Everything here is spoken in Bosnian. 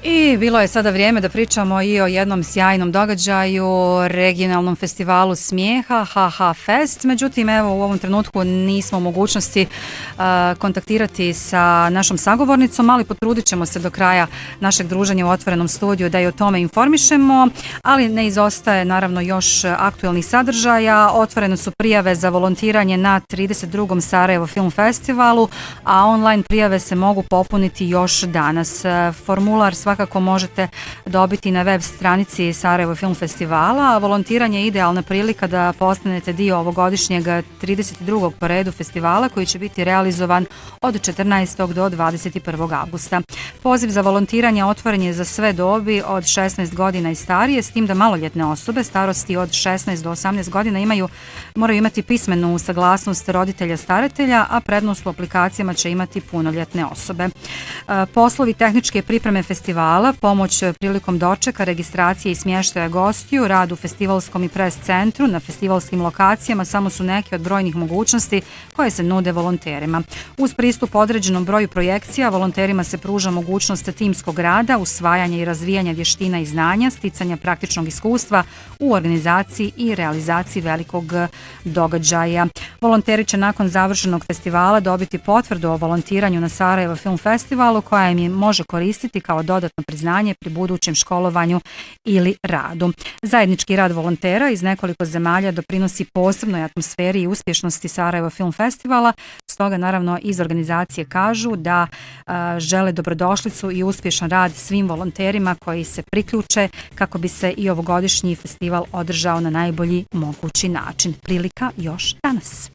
I bilo je sada vrijeme da pričamo i o jednom sjajnom događaju, regionalnom festivalu smijeha, HH Fest. Međutim, evo u ovom trenutku nismo u mogućnosti kontaktirati sa našom sagovornicom, ali potrudit ćemo se do kraja našeg druženja u otvorenom studiju da i o tome informišemo, ali ne izostaje naravno još aktuelnih sadržaja. Otvorene su prijave za volontiranje na 32. Sarajevo Film Festivalu, a online prijave se mogu popuniti još danas. Formular svakako možete dobiti na web stranici Sarajevo Film Festivala, a volontiranje je idealna prilika da postanete dio ovogodišnjeg 32. po redu festivala koji će biti realizovan od 14. do 21. avgusta. Poziv za volontiranje otvoren je za sve dobi od 16 godina i starije, s tim da maloljetne osobe starosti od 16 do 18 godina moraju imati pismenu saglasnost roditelja staratelja, a prednost u aplikacijama će imati punoljetne osobe. Poslovi tehničke pripreme festivala, pomoć prilikom dočeka, registracije i smještaja gostiju, rad u festivalskom i pres centru na festivalskim lokacijama samo su neke od brojnih mogućnosti koje se nude volonterima. Uz pristup određenom broju projekcija, volonterima se pruža mogućnost timskog rada, usvajanja i razvijanja vještina i znanja, sticanja praktičnog iskustva u organizaciji i realizaciji velikog događaja. Volonteri će nakon završenog festivala dobiti potvrdu o volontiranju na Sarajevo Film Festivalu koja im može koristiti kao dodatno priznanje pri budućem školovanju ili radu. Zajednički rad volontera iz nekoliko zemalja doprinosi posebnoj atmosferi i uspješnosti Sarajevo Film Festivala, stoga naravno iz organizacije kažu da žele dobrodošlicu i uspješan rad svim volonterima koji se priključe kako bi se i ovogodišnji festival održao na najbolji mogući način. Prilika još danas.